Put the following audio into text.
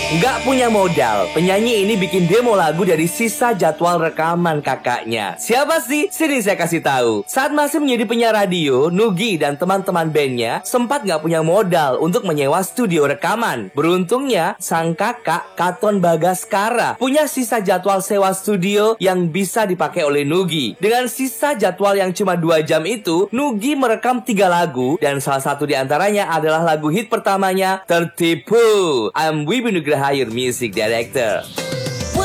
Nggak punya modal, penyanyi ini bikin demo lagu dari sisa jadwal rekaman kakaknya. Siapa sih? Sini saya kasih tahu. Saat masih menjadi penyiar radio, Nugi dan teman-teman bandnya sempat nggak punya modal untuk menyewa studio rekaman. Beruntungnya, sang kakak Katon Bagaskara punya sisa jadwal sewa studio yang bisa dipakai oleh Nugi. Dengan sisa jadwal yang cuma 2 jam itu, Nugi merekam 3 lagu dan salah satu di antaranya adalah lagu hit pertamanya, Tertipu. I'm Wibi Nugraha, your music director.